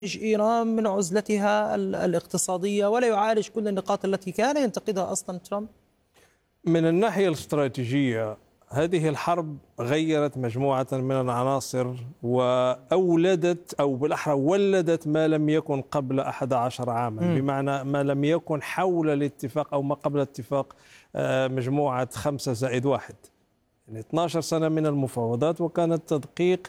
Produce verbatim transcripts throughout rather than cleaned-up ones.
إيران من عزلتها ال- الاقتصادية، ولا يعالج كل النقاط التي كان ينتقدها أصلا ترامب؟ من الناحية الاستراتيجية هذه الحرب غيرت مجموعة من العناصر وأولدت أو بالأحرى ولدت ما لم يكن قبل أحد عشر عاما، م. بمعنى ما لم يكن حول الاتفاق أو ما قبل الاتفاق مجموعة خمسة زائد واحد، يعني اثنتا عشرة سنة من المفاوضات، وكان التدقيق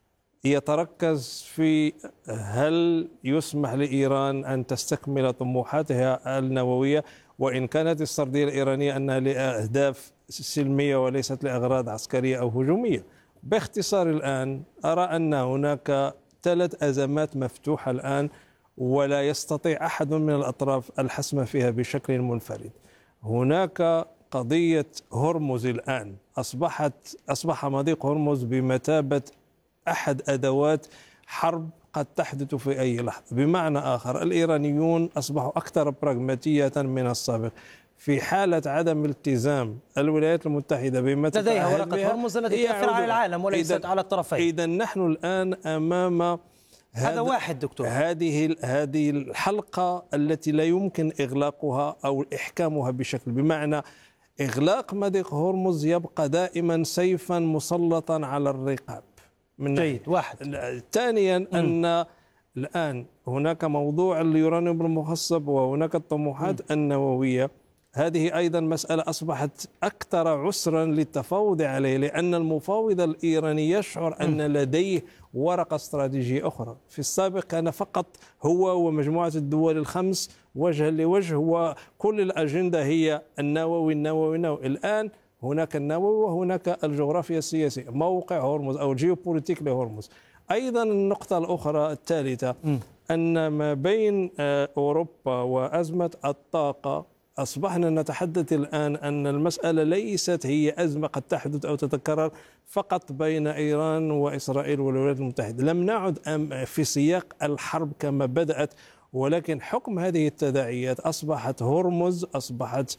يتركز في هل يسمح لإيران أن تستكمل طموحاتها النووية، وإن كانت السردية الإيرانية أنها لأهداف سلمية وليست لأغراض عسكرية أو هجومية. باختصار الآن أرى أن هناك ثلاث أزمات مفتوحة الآن، ولا يستطيع أحد من الأطراف الحسم فيها بشكل منفرد. هناك قضية هرمز الآن، أصبحت أصبح مضيق هرمز بمثابة أحد أدوات حرب قد تحدث في أي لحظة. بمعنى آخر، الإيرانيون أصبحوا أكثر براغماتية من السابق. في حالة عدم التزام الولايات المتحدة بما لديها ورقة هرمز التي تؤثر على العالم وليست على الطرفين. إذا نحن الآن أمام هذا واحد دكتور، هذه هذه الحلقة التي لا يمكن إغلاقها أو إحكامها بشكل، بمعنى إغلاق مضيق هرمز يبقى دائما سيفا مسلطا على الرقاب. من جيد واحد. ثانيا أن الآن هناك موضوع اليورانيوم المخصب وهناك الطموحات م. النووية. هذه أيضا مسألة أصبحت أكثر عسرا للتفاوض عليه، لأن المفاوض الإيراني يشعر أن لديه ورقة استراتيجية أخرى. في السابق كان فقط هو ومجموعة الدول الخمس وجها لوجه، وكل الأجندة هي النووي النووي النووي. الآن هناك النووي وهناك الجغرافيا السياسية، موقع هرمز أو الجيوبوليتيك لهرمز. أيضا النقطة الأخرى الثالثة م. أن ما بين أوروبا وأزمة الطاقة أصبحنا نتحدث الآن أن المسألة ليست هي أزمة قد تحدث أو تتكرر فقط بين إيران وإسرائيل والولايات المتحدة. لم نعد في سياق الحرب كما بدأت، ولكن حكم هذه التداعيات أصبحت هرمز، أصبحت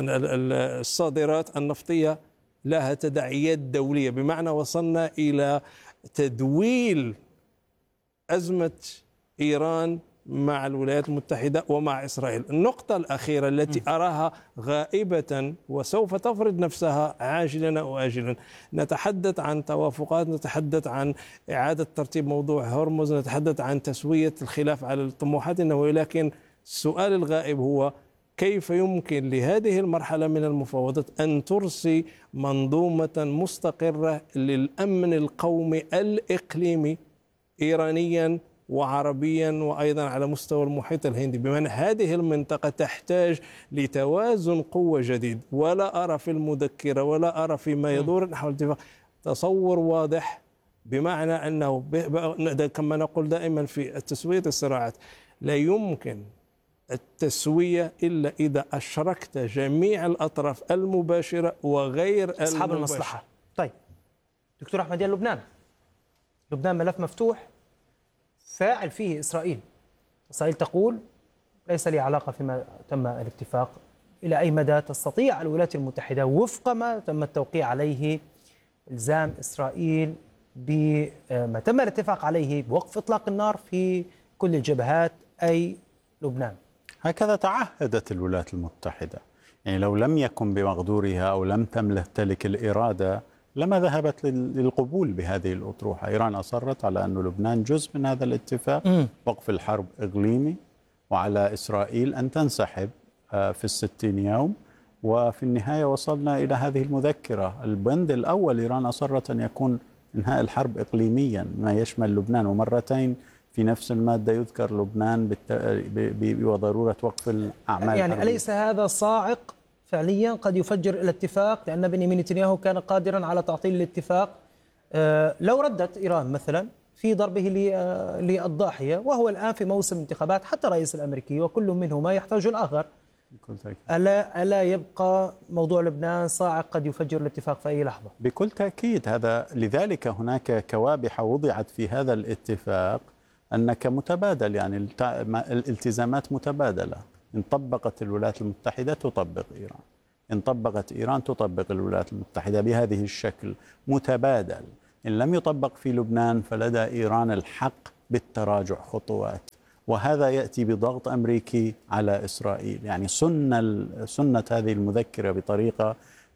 الصادرات النفطية لها تداعيات دولية، بمعنى وصلنا إلى تدويل أزمة إيران مع الولايات المتحدة ومع إسرائيل. النقطة الأخيرة التي أراها غائبة وسوف تفرض نفسها عاجلا أو آجلا، نتحدث عن توافقات، نتحدث عن إعادة ترتيب موضوع هرمز، نتحدث عن تسوية الخلاف على الطموحات النووية، لكن السؤال الغائب هو كيف يمكن لهذه المرحلة من المفاوضات أن ترسي منظومة مستقرة للأمن القومي الإقليمي إيرانيا وعربيا وأيضا على مستوى المحيط الهندي، بمعنى هذه المنطقة تحتاج لتوازن قوة جديد. ولا أرى في المذكرة ولا أرى فيما يدور نحو الاتفاق تصور واضح، بمعنى أنه كما نقول دائما في تسوية الصراعات لا يمكن التسوية إلا إذا أشركت جميع الأطراف المباشرة وغير أصحاب المصلحة. طيب دكتور أحمد، لبنان لبنان ملف مفتوح فاعل فيه إسرائيل. إسرائيل تقول ليس لي علاقة فيما تم الاتفاق. إلى أي مدى تستطيع الولايات المتحدة وفق ما تم التوقيع عليه إلزام إسرائيل بما تم الاتفاق عليه بوقف إطلاق النار في كل الجبهات أي لبنان؟ هكذا تعهدت الولايات المتحدة، يعني لو لم يكن بمقدورها أو لم تمتلك الإرادة لما ذهبت للقبول بهذه الأطروحة. إيران أصرت على أن لبنان جزء من هذا الاتفاق، م. وقف الحرب إقليمي، وعلى إسرائيل أن تنسحب في الستين يوم. وفي النهاية وصلنا إلى هذه المذكرة. البند الأول إيران أصرت أن يكون إنهاء الحرب إقليميا ما يشمل لبنان، ومرتين في نفس المادة يذكر لبنان بالت... وضرورة وقف الأعمال يعني الحربية. أليس هذا صاعق فعليا قد يفجر الاتفاق؟ لأن بنيامين نتنياهو كان قادرا على تعطيل الاتفاق أه لو ردت إيران مثلا في ضربه للضاحية، وهو الآن في موسم انتخابات، حتى الرئيس الأمريكي وكل منهما يحتاج الآخر. ألا, ألا يبقى موضوع لبنان صاعق قد يفجر الاتفاق في أي لحظة؟ بكل تأكيد. هذا لذلك هناك كوابح وضعت في هذا الاتفاق أنك متبادل، يعني الالتزامات متبادلة. إن طبقت الولايات المتحدة تطبق إيران، إن طبقت إيران تطبق الولايات المتحدة، بهذه الشكل متبادل. إن لم يطبق في لبنان فلدى إيران الحق بالتراجع خطوات، وهذا يأتي بضغط أمريكي على إسرائيل. يعني سنة سنة هذه المذكرة بطريقة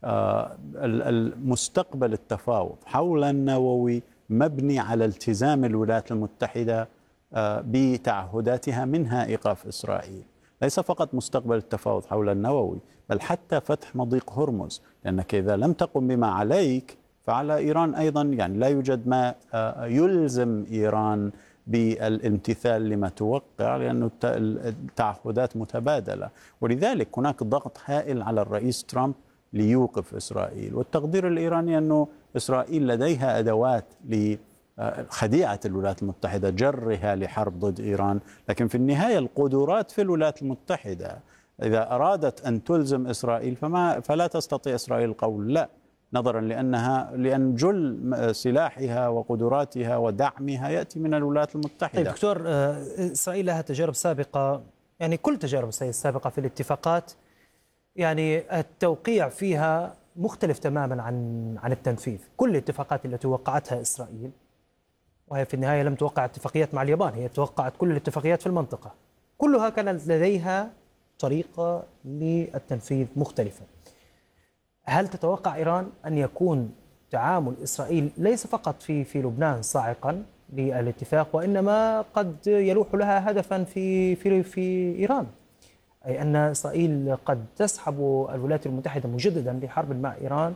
المستقبل التفاوض حول النووي مبني على التزام الولايات المتحدة بتعهداتها منها إيقاف إسرائيل. ليس فقط مستقبل التفاوض حول النووي، بل حتى فتح مضيق هرمز، لأنك إذا لم تقم بما عليك فعلى إيران أيضا. يعني لا يوجد ما يلزم إيران بالامتثال لما توقع، لأن التعهدات متبادلة. ولذلك هناك ضغط هائل على الرئيس ترامب ليوقف إسرائيل. والتقدير الإيراني أنه إسرائيل لديها أدوات لخديعة الولايات المتحدة، جرها لحرب ضد إيران، لكن في النهاية القدرات في الولايات المتحدة. إذا أرادت أن تلزم إسرائيل فما فلا تستطيع إسرائيل القول لا، نظرا لأنها لأن جل سلاحها وقدراتها ودعمها يأتي من الولايات المتحدة. طيب دكتور، إسرائيل لها تجارب سابقة، يعني كل تجارب إسرائيل السابقة في الاتفاقات يعني التوقيع فيها مختلف تماما عن عن التنفيذ. كل الاتفاقات التي وقعتها إسرائيل، وهي في النهاية لم توقع اتفاقيات مع اليابان، هي توقعت كل الاتفاقيات في المنطقة، كلها كانت لديها طريقة للتنفيذ مختلفة. هل تتوقع إيران أن يكون تعامل إسرائيل ليس فقط في في لبنان صاعقا للاتفاق، وإنما قد يلوح لها هدفا في في في إيران، أي أن إسرائيل قد تسحب الولايات المتحدة مجددا لحرب مع إيران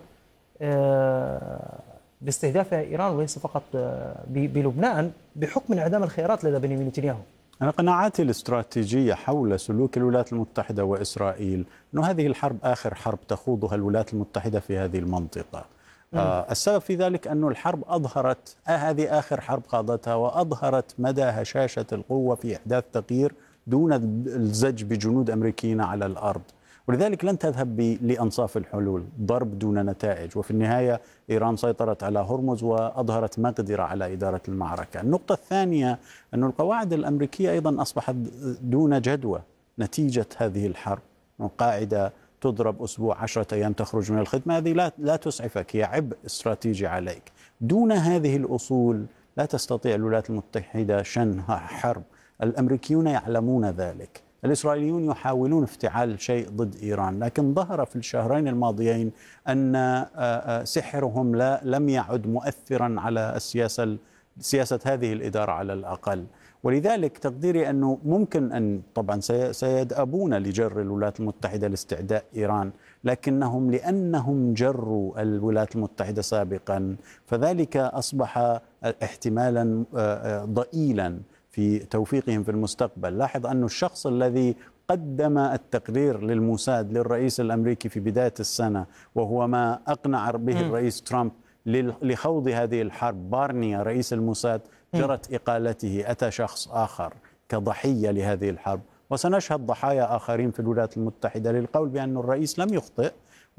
باستهدافها إيران وليس فقط بلبنان، بحكم انعدام الخيارات لدى بنيامين نتنياهو؟ أنا قناعاتي الاستراتيجية حول سلوك الولايات المتحدة وإسرائيل أن هذه الحرب آخر حرب تخوضها الولايات المتحدة في هذه المنطقة. آه السبب في ذلك أن الحرب أظهرت آه هذه آخر حرب خاضتها، وأظهرت مدى هشاشة القوة في إحداث تغيير دون الزج بجنود أمريكيين على الأرض. ولذلك لن تذهب لأنصاف الحلول، ضرب دون نتائج. وفي النهاية إيران سيطرت على هرمز وأظهرت مقدرة على إدارة المعركة. النقطة الثانية أن القواعد الأمريكية أيضا أصبحت دون جدوى نتيجة هذه الحرب. قاعدة تضرب أسبوع عشرة أيام تخرج من الخدمة، هذه لا, لا تسعفك، هي عبء استراتيجي عليك. دون هذه الأصول لا تستطيع الولايات المتحدة شن حرب. الأمريكيون يعلمون ذلك. الإسرائيليون يحاولون افتعال شيء ضد إيران، لكن ظهر في الشهرين الماضيين أن سحرهم لا لم يعد مؤثرا على السياسة سياسة هذه الإدارة على الأقل. ولذلك تقديري أنه ممكن أن طبعا سيدأبون لجر الولايات المتحدة لاستعداء إيران، لكنهم لأنهم جروا الولايات المتحدة سابقا فذلك أصبح احتمالا ضئيلا في توفيقهم في المستقبل. لاحظ أن الشخص الذي قدم التقرير للموساد للرئيس الأمريكي في بداية السنة، وهو ما أقنع به الرئيس ترامب لخوض هذه الحرب، بارنيا رئيس الموساد، جرت إقالته، أتى شخص آخر كضحية لهذه الحرب. وسنشهد ضحايا آخرين في الولايات المتحدة للقول بأن الرئيس لم يخطئ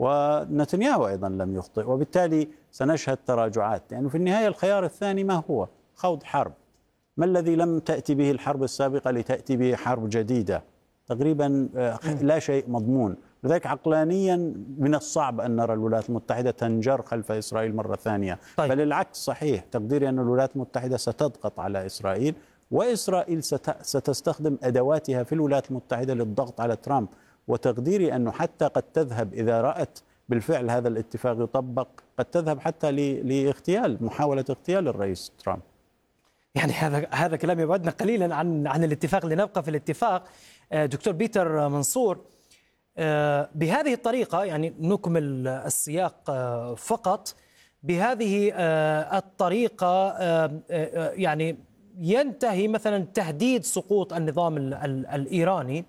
ونتنياهو أيضا لم يخطئ، وبالتالي سنشهد تراجعات. لأنه يعني في النهاية الخيار الثاني ما هو؟ خوض حرب. ما الذي لم تأتي به الحرب السابقة لتأتي به حرب جديدة؟ تقريبا لا شيء مضمون. لذلك عقلانيا من الصعب أن نرى الولايات المتحدة تنجر خلف إسرائيل مرة ثانية. طيب. بل العكس صحيح، تقديري أن الولايات المتحدة ستضغط على إسرائيل، وإسرائيل ستستخدم أدواتها في الولايات المتحدة للضغط على ترامب. وتقديري أنه حتى قد تذهب إذا رأت بالفعل هذا الاتفاق يطبق، قد تذهب حتى لاغتيال محاولة اغتيال الرئيس ترامب. يعني هذا هذا كلام يبعدنا قليلا عن عن الاتفاق، لنبقى في الاتفاق. دكتور بيتر منصور، بهذه الطريقة يعني نكمل السياق فقط، بهذه الطريقة يعني ينتهي مثلا تهديد سقوط النظام الإيراني،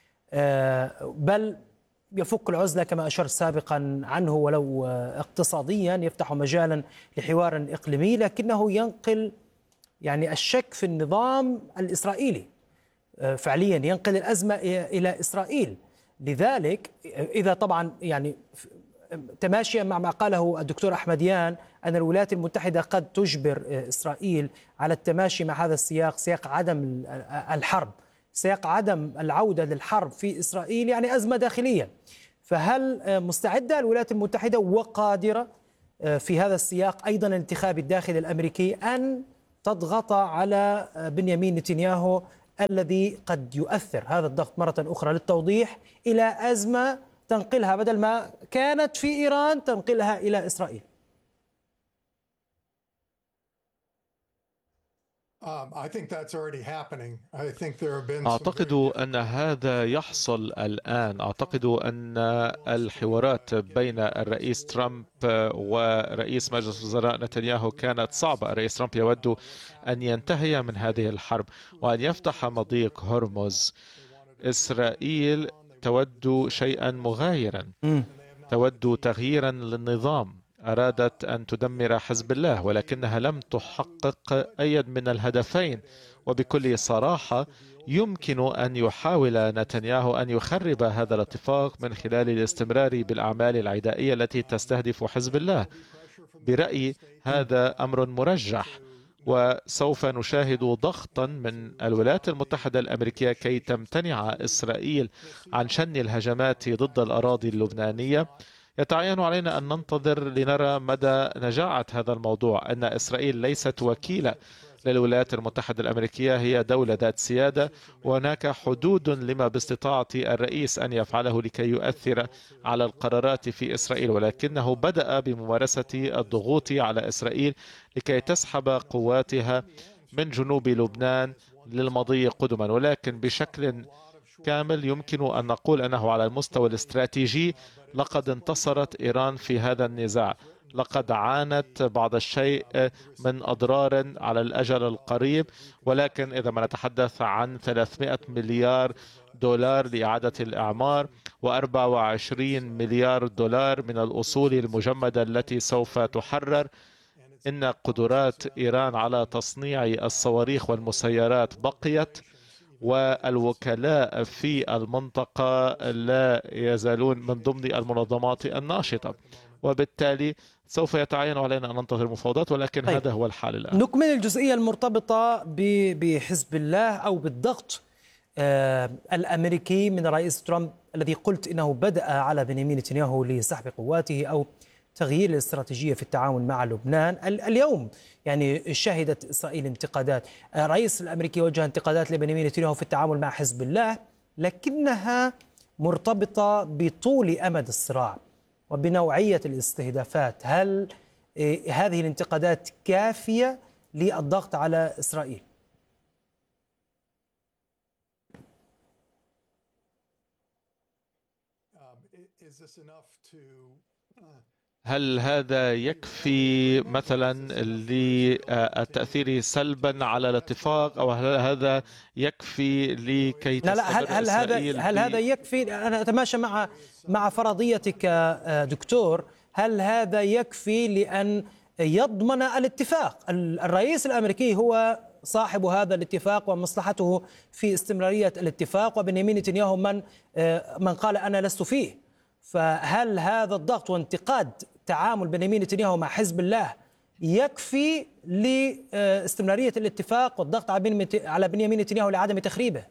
بل يفك العزلة كما أشرت سابقا عنه ولو اقتصاديا، يفتح مجالا لحوار إقليمي، لكنه ينقل يعني الشك في النظام الإسرائيلي، فعليا ينقل الأزمة إلى إسرائيل. لذلك إذا طبعا يعني تماشيا مع ما قاله الدكتور أحمديان أن الولايات المتحدة قد تجبر إسرائيل على التماشي مع هذا السياق، سياق عدم الحرب، سياق عدم العودة للحرب في إسرائيل، يعني أزمة داخلية. فهل مستعدة الولايات المتحدة وقادرة في هذا السياق أيضا الانتخاب الداخلي الأمريكي أن تضغط على بنيامين نتنياهو الذي قد يؤثر هذا الضغط مرة أخرى للتوضيح إلى أزمة تنقلها بدل ما كانت في إيران تنقلها إلى إسرائيل؟ أعتقد أن هذا يحصل الآن. أعتقد أن الحوارات بين الرئيس ترامب ورئيس مجلس الوزراء نتنياهو كانت صعبة. الرئيس ترامب يود أن ينتهي من هذه الحرب وأن يفتح مضيق هرمز. إسرائيل تود شيئا مغايرا، تود تغييرا للنظام، أرادت أن تدمر حزب الله، ولكنها لم تحقق أي من الهدفين. وبكل صراحة يمكن أن يحاول نتنياهو أن يخرب هذا الاتفاق من خلال الاستمرار بالأعمال العدائية التي تستهدف حزب الله. برأيي هذا أمر مرجح، وسوف نشاهد ضغطا من الولايات المتحدة الأمريكية كي تمتنع إسرائيل عن شن الهجمات ضد الأراضي اللبنانية. يتعين علينا أن ننتظر لنرى مدى نجاعة هذا الموضوع. أن إسرائيل ليست وكيلة للولايات المتحدة الأمريكية، هي دولة ذات سيادة، وهناك حدود لما باستطاعة الرئيس أن يفعله لكي يؤثر على القرارات في إسرائيل، ولكنه بدأ بممارسة الضغوط على إسرائيل لكي تسحب قواتها من جنوب لبنان للمضي قدما. ولكن بشكل كامل يمكن أن نقول أنه على المستوى الاستراتيجي لقد انتصرت إيران في هذا النزاع. لقد عانت بعض الشيء من أضرار على الأجل القريب، ولكن إذا ما نتحدث عن ثلاثمائة مليار دولار لإعادة الإعمار وأربعة وعشرين مليار دولار من الأصول المجمدة التي سوف تحرر، إن قدرات إيران على تصنيع الصواريخ والمسيرات بقيت، والوكلاء في المنطقة لا يزالون من ضمن المنظمات الناشطة، وبالتالي سوف يتعين علينا أن ننتظر المفاوضات. ولكن طيب. هذا هو الحال الآن. نكمل الجزئية المرتبطة بحزب الله أو بالضغط آه الأمريكي من الرئيس ترامب الذي قلت إنه بدأ على بنيامين نتنياهو لسحب قواته أو تغيير الاستراتيجية في التعامل مع لبنان. اليوم يعني شهدت إسرائيل انتقادات، الرئيس الأمريكي وجه انتقادات لبنيامين نتنياهو في التعامل مع حزب الله، لكنها مرتبطة بطول أمد الصراع وبنوعية الاستهدافات. هل هذه الانتقادات كافية للضغط على إسرائيل؟ هل هذا يكفي مثلا للتأثير سلبا على الاتفاق، أو هل هذا يكفي لكي لا لا هل, هل هذا هل هذا يكفي؟ أنا أتماشى مع مع فرضيتك دكتور. هل هذا يكفي لأن يضمن الاتفاق؟ الرئيس الأمريكي هو صاحب هذا الاتفاق ومصلحته في استمرارية الاتفاق، وبنيامين نتنياهو من من قال أنا لست فيه. فهل هذا الضغط وانتقاد تعامل بنيامين نتنياهو مع حزب الله يكفي لاستمرارية الاتفاق والضغط على بنيامين نتنياهو لعدم تخريبه؟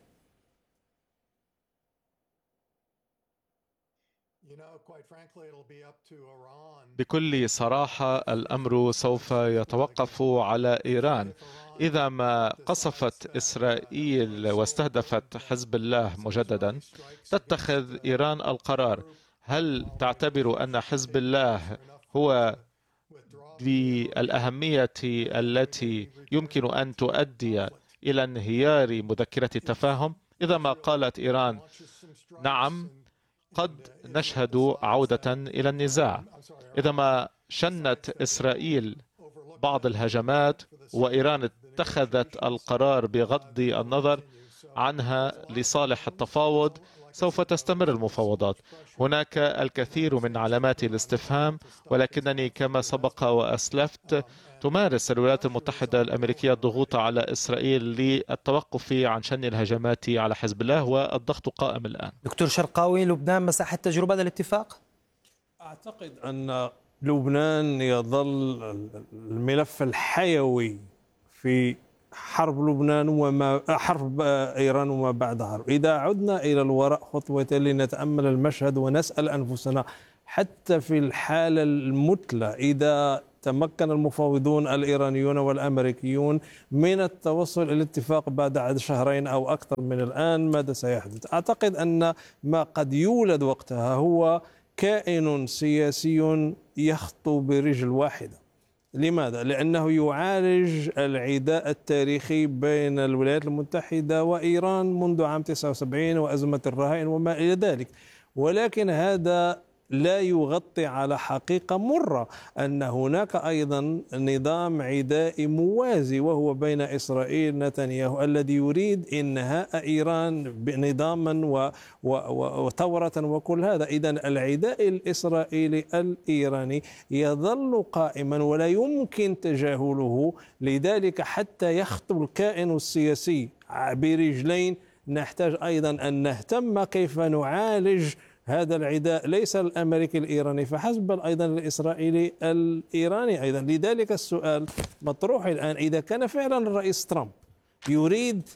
بكل صراحة الأمر سوف يتوقف على إيران. إذا ما قصفت إسرائيل واستهدفت حزب الله مجددا، تتخذ إيران القرار. هل تعتبر أن حزب الله هو بالأهمية التي يمكن أن تؤدي إلى انهيار مذكرة التفاهم؟ إذا ما قالت إيران نعم، قد نشهد عودة إلى النزاع. إذا ما شنت إسرائيل بعض الهجمات وإيران اتخذت القرار بغض النظر عنها لصالح التفاوض، سوف تستمر المفاوضات. هناك الكثير من علامات الاستفهام، ولكنني كما سبق وأسلفت تمارس الولايات المتحدة الأمريكية الضغوط على إسرائيل للتوقف عن شن الهجمات على حزب الله، والضغط قائم الآن. دكتور شرقاوي، لبنان مساحة تجربة هذا الاتفاق؟ أعتقد أن لبنان يظل الملف الحيوي في حرب لبنان وما حرب إيران وما بعد حرب. إذا عدنا إلى الوراء خطوة لنتأمل المشهد ونسأل أنفسنا، حتى في الحالة المثلى إذا وتمكن المفاوضون الإيرانيون والأمريكيون من التوصل إلى اتفاق بعد شهرين أو أكثر من الآن. ماذا سيحدث؟ أعتقد أن ما قد يولد وقتها هو كائن سياسي يخطو برجل واحدة. لماذا؟ لأنه يعالج العداء التاريخي بين الولايات المتحدة وإيران منذ عام تسعة وسبعين وأزمة الرهائن وما إلى ذلك، ولكن هذا لا يغطي على حقيقة مرة أن هناك أيضا نظام عدائي موازي، وهو بين إسرائيل نتنياهو الذي يريد إنهاء إيران بنظاما وثورة وكل هذا. إذن العداء الإسرائيلي الإيراني يظل قائما ولا يمكن تجاهله. لذلك حتى يخطو الكائن السياسي برجلين نحتاج أيضا أن نهتم كيف نعالج هذا العداء، ليس الأمريكي الإيراني فحسب بل أيضا الإسرائيلي الإيراني أيضا. لذلك السؤال مطروح الآن، إذا كان فعلا الرئيس ترامب يريد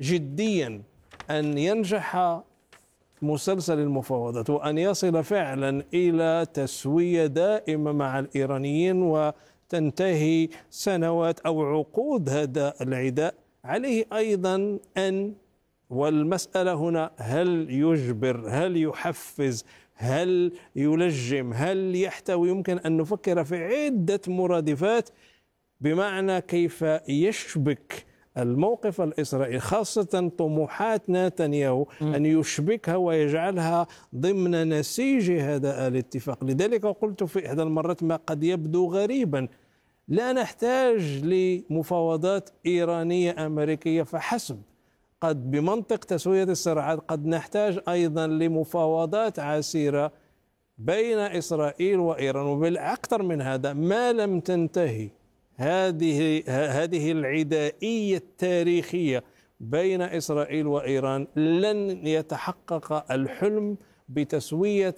جديا أن ينجح مسلسل المفاوضات وأن يصل فعلا إلى تسوية دائمة مع الإيرانيين وتنتهي سنوات أو عقود هذا العداء، عليه أيضا أن، والمسألة هنا هل يجبر، هل يحفز، هل يلجم، هل يحتوي، يمكن أن نفكر في عدة مرادفات، بمعنى كيف يشبك الموقف الإسرائيلي خاصة طموحات نتنياهو أن يشبكها ويجعلها ضمن نسيج هذا الاتفاق. لذلك قلت في إحدى المرات ما قد يبدو غريبا، لا نحتاج لمفاوضات إيرانية أمريكية فحسب، قد بمنطق تسوية الصراعات قد نحتاج أيضا لمفاوضات عسيرة بين إسرائيل وإيران. وبالأكثر من هذا، ما لم تنتهي هذه هذه العدائية التاريخية بين إسرائيل وإيران لن يتحقق الحلم بتسوية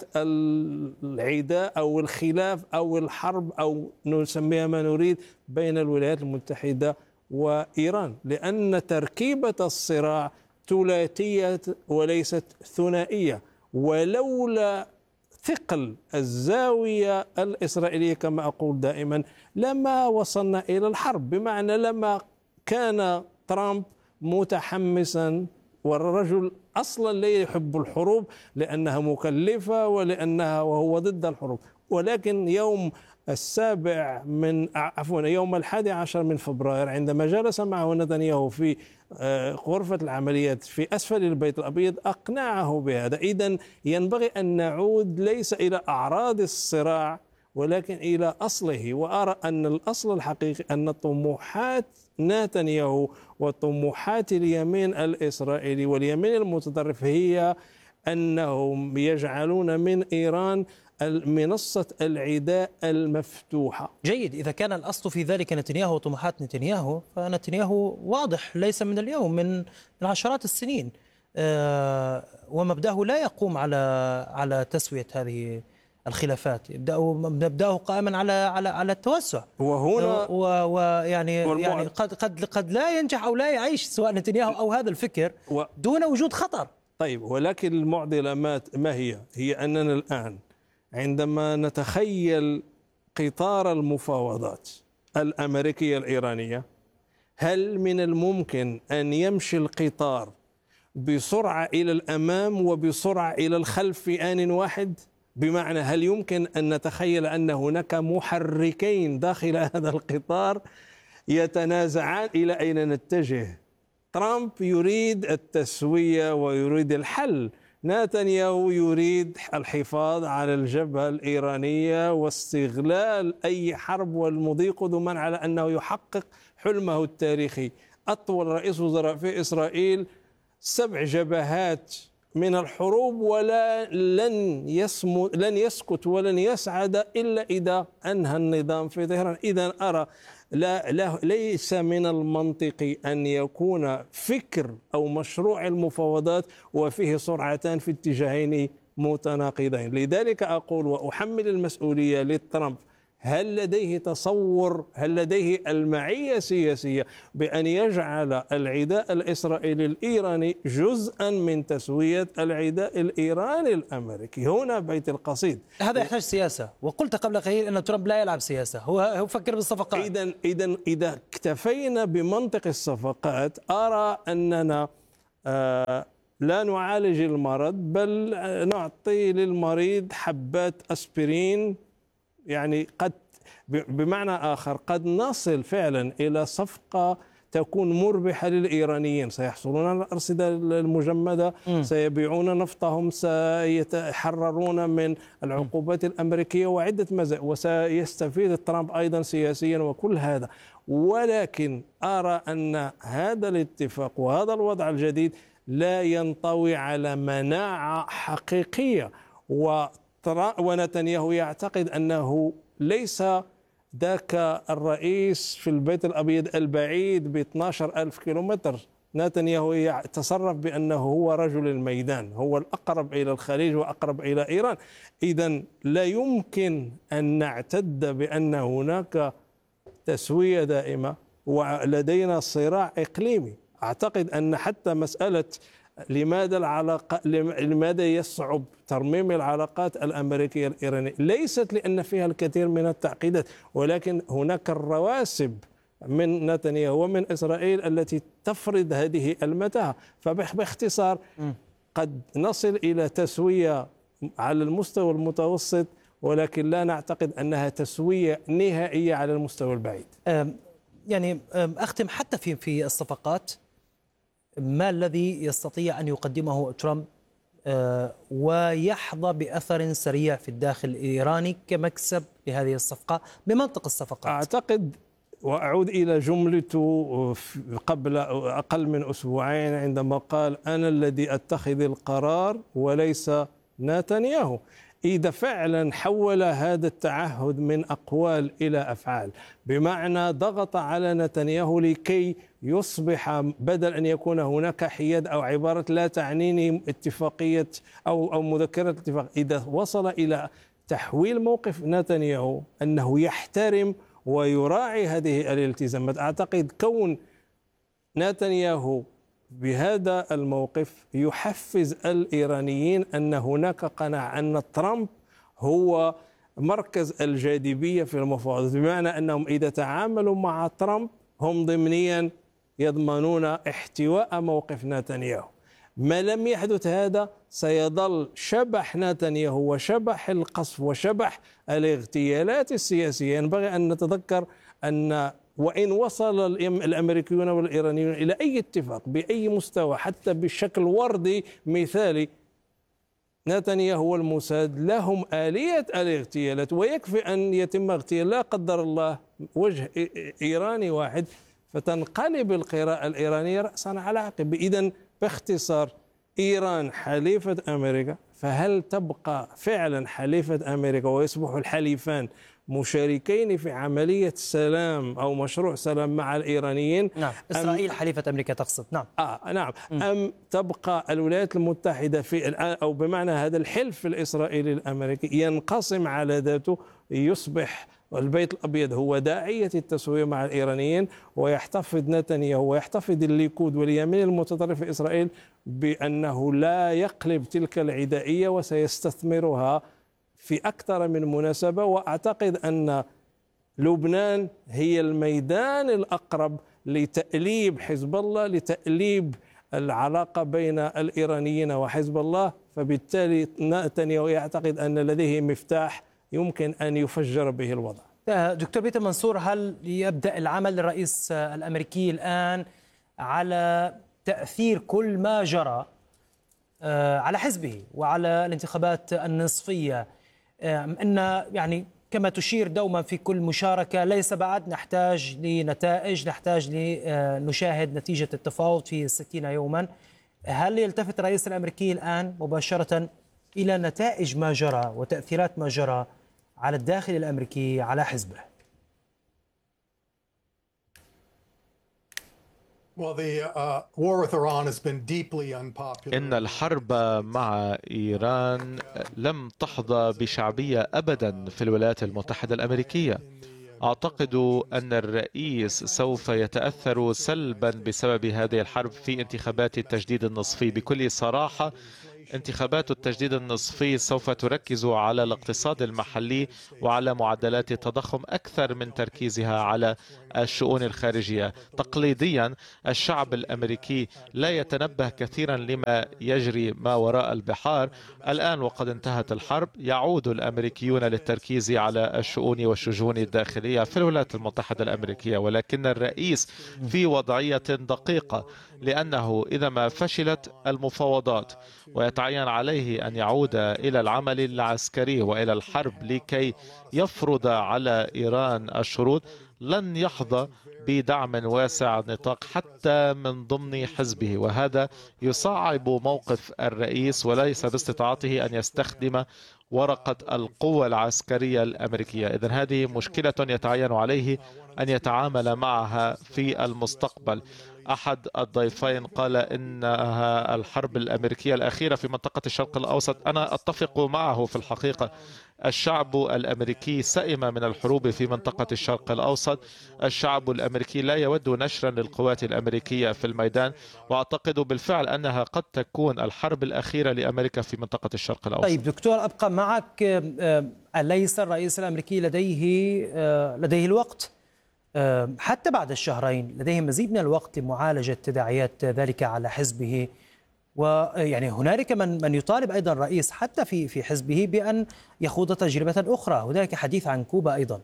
العداء أو الخلاف أو الحرب أو نسميها ما نريد بين الولايات المتحدة وإيران، لأن تركيبة الصراع ثلاثية وليست ثنائية. ولولا ثقل الزاوية الإسرائيلية كما أقول دائما لما وصلنا إلى الحرب، بمعنى لما كان ترامب متحمسا، والرجل أصلا لا يحب الحروب لأنها مكلفة ولأنها وهو ضد الحروب، ولكن يوم السابع من عفوا يوم الحادي عشر من فبراير عندما جلس معه نتنياهو في غرفة العمليات في أسفل البيت الأبيض أقنعه بهذا. إذن ينبغي أن نعود ليس إلى أعراض الصراع ولكن إلى أصله، وأرى أن الأصل الحقيقي أن طموحات نتنياهو وطموحات اليمين الإسرائيلي واليمين المتطرف هي أنهم يجعلون من إيران منصة العداء المفتوحة. جيد، إذا كان الأصل في ذلك نتنياهو وطموحات نتنياهو، فنتنياهو واضح ليس من اليوم، من عشرات السنين، ومبدأه لا يقوم على على تسوية هذه الخلافات، يبدأ مبدأه قائما على على على التوسع. وهنا ويعني يعني قد قد قد لا ينجح او لا يعيش سواء نتنياهو او هذا الفكر دون وجود خطر. طيب، ولكن المعضلة ما هي؟ هي أننا الآن عندما نتخيل قطار المفاوضات الأمريكية الإيرانية، هل من الممكن أن يمشي القطار بسرعة إلى الأمام وبسرعة إلى الخلف في آن واحد؟ بمعنى هل يمكن أن نتخيل أن هناك محركين داخل هذا القطار يتنازعان إلى أين نتجه؟ ترامب يريد التسوية ويريد الحل، نتنياهو يريد الحفاظ على الجبهة الإيرانية واستغلال أي حرب والمضي قدما على أنه يحقق حلمه التاريخي. أطول رئيس وزراء في إسرائيل سبع جبهات من الحروب، ولا لن يسمو لن يسكت ولن يسعد إلا إذا أنهى النظام في طهران. إذا أرى لا, لا ليس من المنطقي أن يكون فكر أو مشروع المفاوضات وفيه سرعتان في اتجاهين متناقضين. لذلك أقول وأحمل المسؤولية لترامب هل لديه تصور، هل لديه المعية السياسية بأن يجعل العداء الإسرائيلي الإيراني جزءا من تسوية العداء الإيراني الأمريكي؟ هنا بيت القصيد. هذا يحتاج سياسة، وقلت قبل قليل أن ترامب لا يلعب سياسة، هو هو يفكر بالصفقات. إذا إذا إذا اكتفينا بمنطق الصفقات أرى أننا آه لا نعالج المرض، بل نعطي للمريض حبات أسبرين. يعني قد بمعنى آخر قد نصل فعلا إلى صفقة تكون مربحة للإيرانيين، سيحصلون على الأرصدة المجمدة، م. سيبيعون نفطهم، سيتحررون من العقوبات الأمريكية وعدة مزايا، وسيستفيد ترامب أيضا سياسيا وكل هذا. ولكن أرى أن هذا الاتفاق وهذا الوضع الجديد لا ينطوي على مناعة حقيقية، ونتنياهو يعتقد أنه ليس ذاك الرئيس في البيت الأبيض البعيد ب اثني عشر ألف كيلومتر. نتنياهو يتصرف بأنه هو رجل الميدان، هو الأقرب إلى الخليج وأقرب إلى إيران. إذن لا يمكن أن نعتد بأن هناك تسوية دائمة ولدينا صراع إقليمي. أعتقد أن حتى مسألة لماذا العلاقة لماذا يصعب ترميم العلاقات الأمريكية الإيرانية ليست لأن فيها الكثير من التعقيدات، ولكن هناك الرواسب من نتنياهو ومن إسرائيل التي تفرض هذه المتاهة. فباختصار قد نصل إلى تسوية على المستوى المتوسط، ولكن لا نعتقد أنها تسوية نهائية على المستوى البعيد. يعني أختم حتى في في الصفقات، ما الذي يستطيع أن يقدمه ترامب ويحظى بأثر سريع في الداخل الإيراني كمكسب لهذه الصفقة بمنطق الصفقات؟ أعتقد، وأعود إلى جملته قبل أقل من أسبوعين عندما قال أنا الذي أتخذ القرار وليس نتنياهو. إذا فعلا حول هذا التعهد من أقوال إلى أفعال، بمعنى ضغط على نتنياهو لكي يصبح بدل أن يكون هناك حياد أو عبارة لا تعنيني اتفاقية أو أو مذكرة اتفاق، إذا وصل إلى تحويل موقف نتنياهو أنه يحترم ويراعي هذه الالتزامات، أعتقد كون نتنياهو بهذا الموقف يحفز الإيرانيين أن هناك قناعة أن ترامب هو مركز الجاذبية في المفاوضات، بمعنى أنهم إذا تعاملوا مع ترامب هم ضمنيا يضمنون احتواء موقف نتنياهو. ما لم يحدث هذا سيظل شبح نتنياهو وشبح القصف وشبح الاغتيالات السياسية. ينبغي أن نتذكر أن وإن وصل الأمريكيون والإيرانيون إلى أي اتفاق بأي مستوى حتى بشكل وردي مثالي، نتنياهو والموساد لهم آلية الاغتيالات، ويكفي أن يتم اغتيال لا قدر الله وجه إيراني واحد فتنقلب القراءة الإيرانية رأسا على عقب. إذن باختصار إيران حليفة أمريكا، فهل تبقى فعلا حليفة أمريكا ويصبح الحليفان مشاركين في عملية سلام أو مشروع سلام مع الإيرانيين؟ نعم، إسرائيل حليفة أمريكا تقصد. نعم آه نعم م. أم تبقى الولايات المتحدة في الآن، أو بمعنى هذا الحلف الإسرائيلي الأمريكي ينقسم على ذاته، يصبح البيت الأبيض هو داعية التسوية مع الإيرانيين، ويحتفظ نتنياهو ويحتفظ الليكود واليمين المتطرف في إسرائيل بأنه لا يقلب تلك العدائية وسيستثمرها في أكثر من مناسبة. وأعتقد أن لبنان هي الميدان الأقرب لتأليب حزب الله، لتأليب العلاقة بين الإيرانيين وحزب الله، فبالتالي نتنياهو يعتقد أن لديه مفتاح يمكن أن يفجر به الوضع. دكتور بيتر منصور، هل يبدأ العمل الرئيس الأمريكي الآن على تأثير كل ما جرى على حزبه وعلى الانتخابات النصفية، أن يعني كما تشير دوما في كل مشاركة ليس بعد نحتاج لنتائج، نحتاج لنشاهد نتيجة التفاوض في ستين يوما، هل يلتفت الرئيس الأمريكي الآن مباشرة إلى نتائج ما جرى وتأثيرات ما جرى على الداخل الأمريكي على حزبه؟ إن الحرب مع إيران لم تحظى بشعبية أبدا في الولايات المتحدة الأمريكية. أعتقد أن الرئيس سوف يتأثر سلبا بسبب هذه الحرب في انتخابات التجديد النصفي. بكل صراحة انتخابات التجديد النصفي سوف تركز على الاقتصاد المحلي وعلى معدلات التضخم أكثر من تركيزها على الشؤون الخارجية. تقليديا الشعب الأمريكي لا يتنبه كثيرا لما يجري ما وراء البحار. الآن وقد انتهت الحرب يعود الأمريكيون للتركيز على الشؤون والشجون الداخلية في الولايات المتحدة الأمريكية، ولكن الرئيس في وضعية دقيقة، لأنه إذا ما فشلت المفاوضات ويتعين عليه أن يعود إلى العمل العسكري وإلى الحرب لكي يفرض على إيران الشروط، لن يحظى بدعم واسع النطاق حتى من ضمن حزبه، وهذا يصعب موقف الرئيس وليس باستطاعته أن يستخدم ورقة القوة العسكرية الأمريكية. إذن هذه مشكلة يتعين عليه أن يتعامل معها في المستقبل. أحد الضيفين قال إنها الحرب الأمريكية الأخيرة في منطقة الشرق الأوسط. أنا أتفق معه في الحقيقة. الشعب الأمريكي سئم من الحروب في منطقة الشرق الأوسط. الشعب الأمريكي لا يود نشرا للقوات الأمريكية في الميدان، وأعتقد بالفعل أنها قد تكون الحرب الأخيرة لأمريكا في منطقة الشرق الأوسط. طيب دكتور، أبقى معك. أليس الرئيس الأمريكي لديه لديه الوقت حتى بعد الشهرين؟ لديه مزيد من الوقت لمعالجة تداعيات ذلك على حزبه، ويعني هنالك من من يطالب أيضا الرئيس حتى في في حزبه بأن يخوض تجربة أخرى. هنالك حديث عن كوبا أيضا.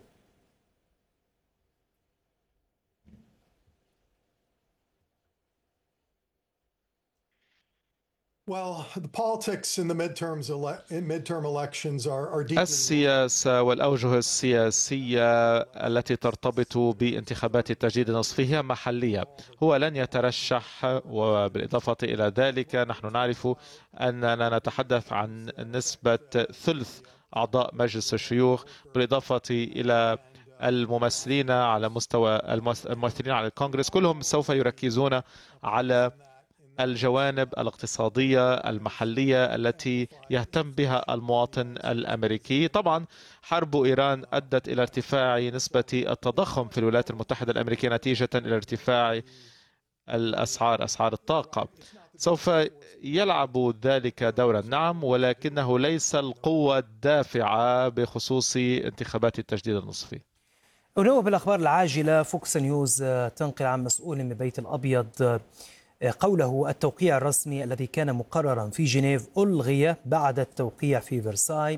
السياسة والأوجه السياسية التي ترتبط بانتخابات التجديد النصفي هي محلية. هو لن يترشح، وبالإضافة إلى ذلك نحن نعرف أننا نتحدث عن نسبة ثلث أعضاء مجلس الشيوخ، بالإضافة إلى الممثلين على مستوى الممثلين على الكونغرس، كلهم سوف يركزون على الجوانب الاقتصادية المحلية التي يهتم بها المواطن الأمريكي. طبعا حرب إيران أدت إلى ارتفاع نسبة التضخم في الولايات المتحدة الأمريكية نتيجة إلى ارتفاع الأسعار، أسعار الطاقة. سوف يلعب ذلك دورا، نعم، ولكنه ليس القوة الدافعة بخصوص انتخابات التجديد النصفي. ونوه بالأخبار العاجلة، فوكس نيوز تنقل عن مسؤول من البيت الأبيض قوله التوقيع الرسمي الذي كان مقررا في جنيف ألغي بعد التوقيع في فرساي.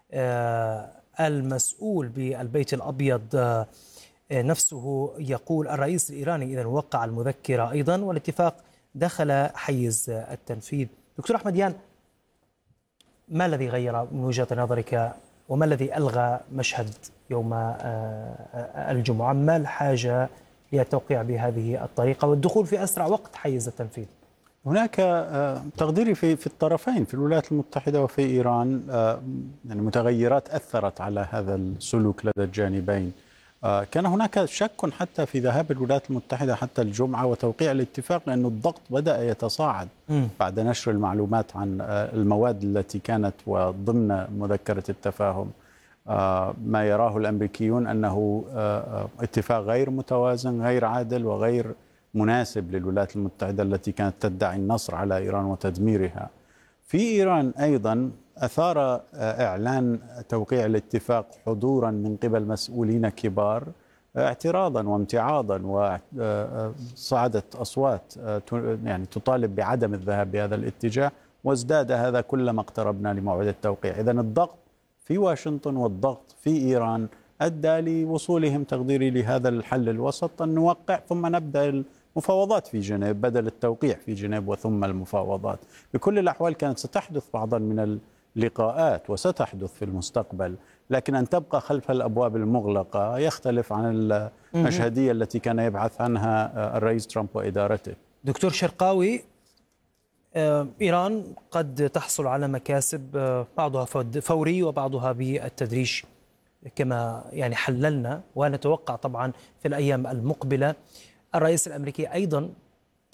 المسؤول بالبيت الأبيض نفسه يقول الرئيس الإيراني إذا وقع المذكرة أيضا، والاتفاق دخل حيز التنفيذ. دكتور أحمديان، ما الذي غير من وجهة نظرك، وما الذي ألغى مشهد يوم الجمعة؟ ما الحاجة للتوقيع بهذه الطريقة والدخول في أسرع وقت حيز التنفيذ؟ هناك تقديري في في الطرفين، في الولايات المتحدة وفي إيران، يعني متغيرات أثرت على هذا السلوك لدى الجانبين. كان هناك شك حتى في ذهاب الولايات المتحدة حتى الجمعة وتوقيع الاتفاق، لأن الضغط بدأ يتصاعد بعد نشر المعلومات عن المواد التي كانت وضمن مذكرة التفاهم. ما يراه الأمريكيون أنه اتفاق غير متوازن، غير عادل، وغير مناسب للولايات المتحدة التي كانت تدعي النصر على إيران وتدميرها. في إيران أيضا أثار إعلان توقيع الاتفاق حضورا من قبل مسؤولين كبار اعتراضا وامتعاضا، وصعدت أصوات يعني تطالب بعدم الذهاب بهذا الاتجاه، وازداد هذا كلما اقتربنا لموعد التوقيع. إذن الضغط في واشنطن والضغط في إيران أدى لوصولهم تقديري لهذا الحل الوسط، أن نوقع ثم نبدأ المفاوضات في جنيف بدل التوقيع في جنيف وثم المفاوضات. بكل الأحوال كانت ستحدث بعضا من اللقاءات وستحدث في المستقبل، لكن أن تبقى خلف الأبواب المغلقة يختلف عن المشهدية التي كان يبحث عنها الرئيس ترامب وإدارته. دكتور شرقاوي، إيران قد تحصل على مكاسب بعضها فوري وبعضها بالتدريج كما يعني حللنا، ونتوقع طبعا في الأيام المقبلة. الرئيس الأمريكي أيضا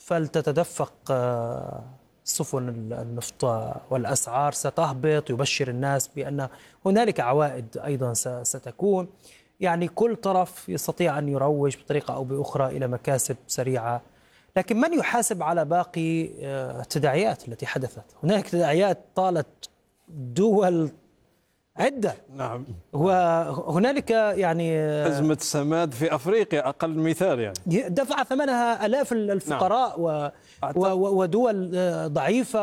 فلتتدفق سفن النفط والأسعار ستهبط، يبشر الناس بأن هنالك عوائد أيضا ستكون. يعني كل طرف يستطيع أن يروج بطريقة أو بأخرى إلى مكاسب سريعة، لكن من يحاسب على باقي التداعيات التي حدثت؟ هناك تداعيات طالت دول عدة. نعم. وهنالك يعني أزمة سماد في أفريقيا أقل مثال، يعني دفع ثمنها آلاف الفقراء. نعم. ودول ضعيفة